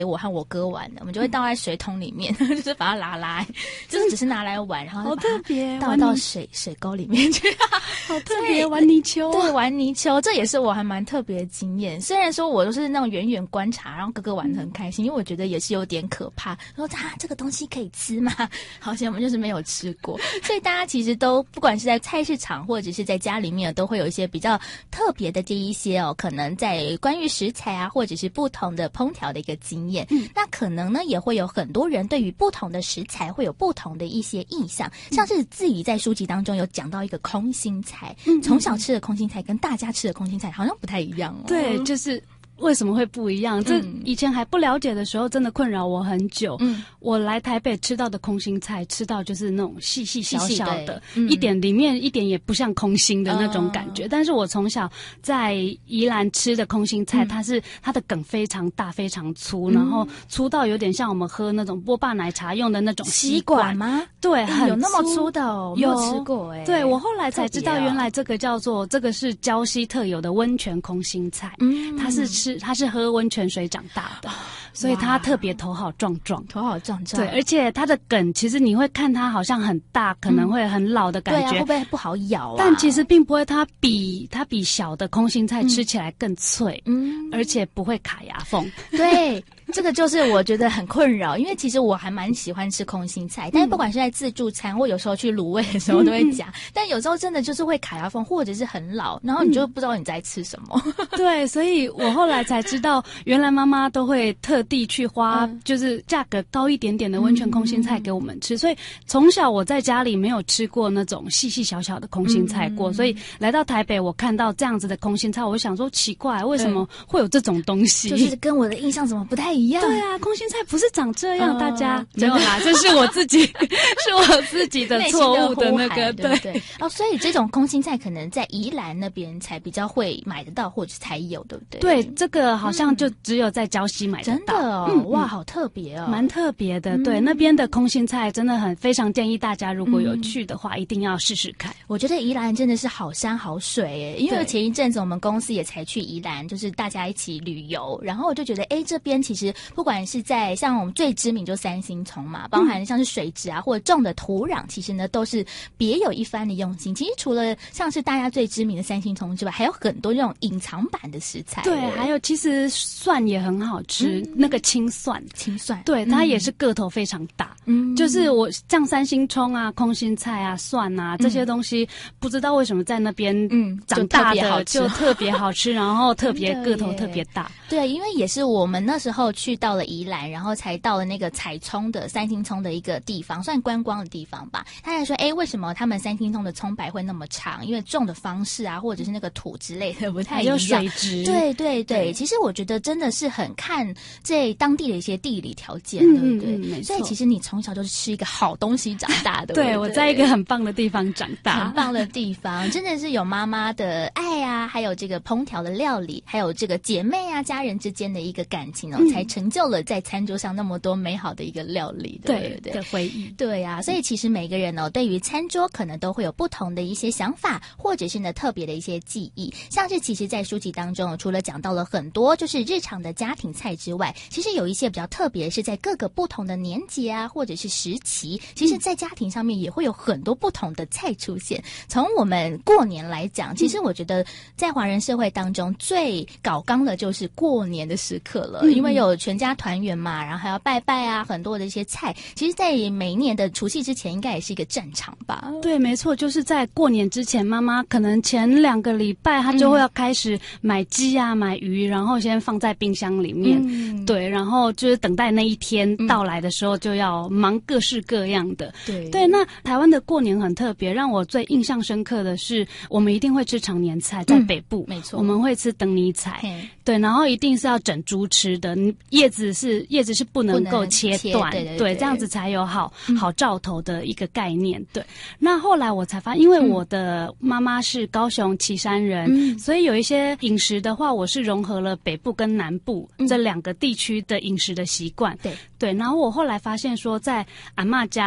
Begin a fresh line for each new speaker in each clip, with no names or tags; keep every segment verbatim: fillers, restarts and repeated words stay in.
我和我哥玩的，我们就会倒在水桶里面，嗯、就是把它拉拉，就是只是拿来玩，然后
好特别，
倒到水水沟里面去，
好特别，玩泥鳅，
对，玩泥鳅，这也是我还蛮特别的经验。虽然说我都是那种远远观察，然后哥哥玩得很开心，嗯、因为我觉得也是有点可怕，说啊这个东西可以吃吗？好像我们就是没有吃过，所以大家其实都不管是在菜市场或者是在家里面，都会有一些比较特别的这一些哦，可能在关于食材啊，或者是不同的烹调的一个经验。嗯，那可能呢也会有很多人对于不同的食材会有不同的一些印象，嗯、像是自己在书籍当中有讲到一个空心菜，嗯、从小吃的空心菜跟大家吃的空心菜好像不太一样哦。
对，就是为什么会不一样？这以前还不了解的时候，真的困扰我很久。嗯，我来台北吃到的空心菜，吃到就是那种细细小小的，细细嗯、一点里面一点也不像空心的那种感觉。哦、但是我从小在宜兰吃的空心菜，嗯、它是它的梗非常大，非常粗，嗯、然后粗到有点像我们喝那种波霸奶茶用的那种吸管
吗？
对，很
有那么粗的哦，
有
没有吃过哎、欸。
对，我后来才知道，原来这个叫做、哦、这个是礁溪特有的温泉空心菜，嗯，它是吃。他是喝温泉水长大的，所以他特别头好壮壮，
头好壮壮。
对，而且他的梗其实你会看他好像很大，可能会很老的感觉，
对啊，会不会不好咬啊？
但其实并不会，它比它比小的空心菜吃起来更脆，嗯，而且不会卡牙缝。
对。这个就是我觉得很困扰，因为其实我还蛮喜欢吃空心菜，但是不管是在自助餐或有时候去卤味的时候都会夹，嗯、但有时候真的就是会卡牙缝，或者是很老，然后你就不知道你在吃什么。嗯、
对，所以我后来才知道，原来妈妈都会特地去花，就是价格高一点点的温泉空心菜给我们吃，嗯、所以从小我在家里没有吃过那种细细小小的空心菜过，嗯、所以来到台北，我看到这样子的空心菜，我想说奇怪，为什么会有这种东西？
就是跟我的印象怎么不太一样？一样
对啊，空心菜不是长这样，呃、大家没有啦，这是我自己是我自己的错误的那个，
对对哦，所以这种空心菜可能在宜兰那边才比较会买得到，或者才有，对不对？
对，这个好像就只有在礁溪买得到，
真的哦，嗯、哇，好特别哦，
蛮特别的。对，嗯、那边的空心菜真的很非常建议大家，如果有去的话，嗯、一定要试试看。
我觉得宜兰真的是好山好水诶，因为前一阵子我们公司也才去宜兰，就是大家一起旅游，然后我就觉得，哎，这边其实。不管是在像我们最知名就三星葱嘛，包含像是水质啊或者种的土壤，其实呢都是别有一番的用心。其实除了像是大家最知名的三星葱之外，还有很多这种隐藏版的食材。
对，还有其实蒜也很好吃，嗯、那个青蒜，
青蒜，
对，它也是个头非常大。嗯，就是我像三星葱啊、空心菜啊、蒜啊这些东西，嗯、不知道为什么在那边嗯长大的就特别好吃，然后特别个头特别大。
对，因为也是我们那时候去到了宜兰，然后才到了那个采葱的三星葱的一个地方，算观光的地方吧。他还说，哎，为什么他们三星葱的葱白会那么长？因为种的方式啊，或者是那个土之类的不太一样。
还有水质。
对对对，对其实我觉得真的是很看这当地的一些地理条件，
嗯、
对不对？
嗯、没错。
所以其实你从小就是吃一个好东西长大的。
对，
对
我在一个很棒的地方长大，
很棒的地方，真的是有妈妈的爱啊，还有这个烹调的料理，还有这个姐妹啊、家人之间的一个感情哦，嗯、才成就了在餐桌上那么多美好的一个料理，对不对？
的回忆，
对啊，所以其实每个人哦，对于餐桌可能都会有不同的一些想法，或者是呢特别的一些记忆。像是其实，在书籍当中，除了讲到了很多就是日常的家庭菜之外，其实有一些比较特别，是在各个不同的年节啊，或者是时期，其实在家庭上面也会有很多不同的菜出现。从我们过年来讲，其实我觉得在华人社会当中最搞纲的就是过年的时刻了，嗯、因为有全家团圆嘛，然后还要拜拜啊，很多的一些菜，其实在每一年的除夕之前应该也是一个战场吧。
对，没错，就是在过年之前，妈妈可能前两个礼拜她就会要开始买鸡啊、嗯、买鱼，然后先放在冰箱里面，嗯、对，然后就是等待那一天到来的时候就要忙各式各样的。对对，那台湾的过年很特别，让我最印象深刻的是，我们一定会吃常年菜，在北部，嗯、没错，我们会吃灯泥菜，对，然后一定是要整株吃的，叶子是叶子是不能够切断，对对对，对，这样子才有好、嗯、好兆头的一个概念。对，那后来我才发现，因为我的妈妈是高雄旗山人，嗯、所以有一些饮食的话，我是融合了北部跟南部这两个地区的饮食的习惯。对对，然后我后来发现说，在阿嬷家。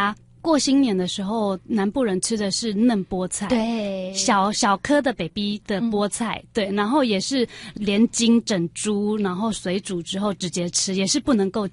过新年的时候，南部人吃的是嫩菠菜，
对，
小小颗的 baby 的菠菜，嗯、对，然后也是连筋整株，然后水煮之后直接吃，也是不能够